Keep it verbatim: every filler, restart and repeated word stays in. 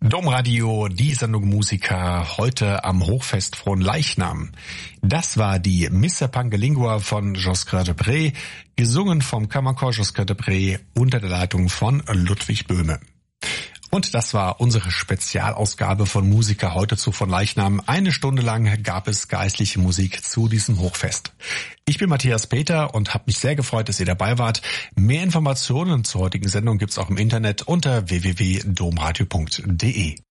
Domradio, die Sendung Musica, heute am Hochfest Fronleichnam. Das war die Missa Pangelingua von Josquin de Pré, gesungen vom Kammerchor Josquin de Pré unter der Leitung von Ludwig Böhme. Und das war unsere Spezialausgabe von Musica heute zu Fronleichnam. Eine Stunde lang gab es geistliche Musik zu diesem Hochfest. Ich bin Matthias Peter und habe mich sehr gefreut, dass ihr dabei wart. Mehr Informationen zur heutigen Sendung gibt's auch im Internet unter w w w punkt domradio punkt d e.